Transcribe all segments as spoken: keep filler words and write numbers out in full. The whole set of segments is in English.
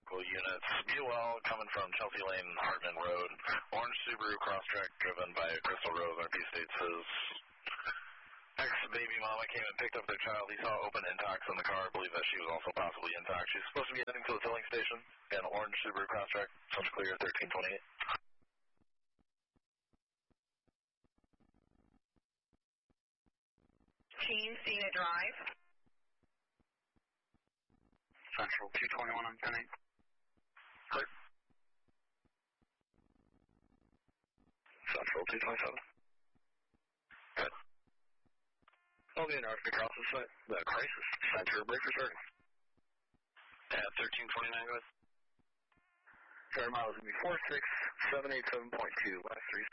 Units, B O L coming from Chelsea Lane, Hartman Road. Orange Subaru Crosstrek driven by Crystal Rose. R P State says ex-baby mama came and picked up their child. He saw open intox in the car. I believe that she was also possibly intox. She's supposed to be heading to the filling station. Again, Orange Subaru Crosstrek. Sounds clear, thirteen twenty-eight. Team Cena Drive. Central two twenty-one on ten eight. Clear. Central two twenty-seven. Good. I'll be an R F across the site. The crisis center breaker starting. At thirteen twenty-nine, guys. Fair miles going to be four six seven eight seven point two. Last three.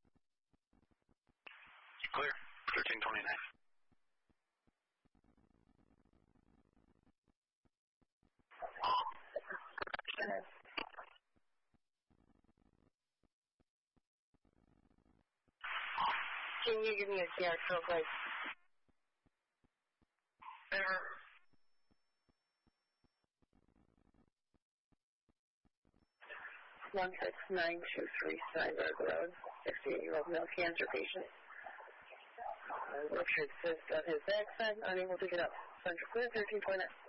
Clear. thirteen twenty-nine. Can you give me a C R real quick? There. one six nine two three Steinberg Road, sixty-eight-year-old male cancer patient. Uh, ruptured cyst of his backside, unable to get up. Central clear, thirteen twenty-nine.